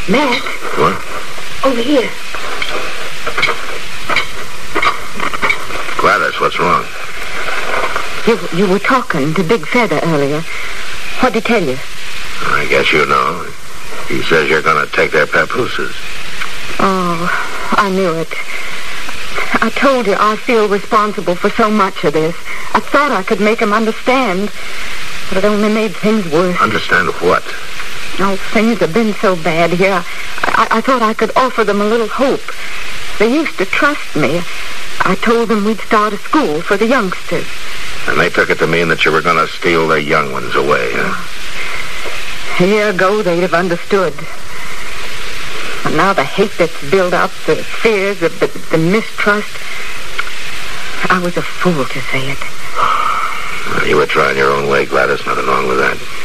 Matt. What? Over here. Gladys, what's wrong? You were talking to Big Feather earlier. What'd he tell you? I guess you know. He says you're going to take their papooses. Oh, I knew it. I told you I feel responsible for so much of this. I thought I could make him understand, but it only made things worse. Understand what? Oh, things have been so bad here. I thought I could offer them a little hope. They used to trust me. I told them we'd start a school for the youngsters. And they took it to mean that you were going to steal the young ones away, huh? A year ago, they'd have understood. And now the hate that's built up, the fears, the mistrust. I was a fool to say it. Well, you were trying your own way, Gladys. Nothing wrong with that.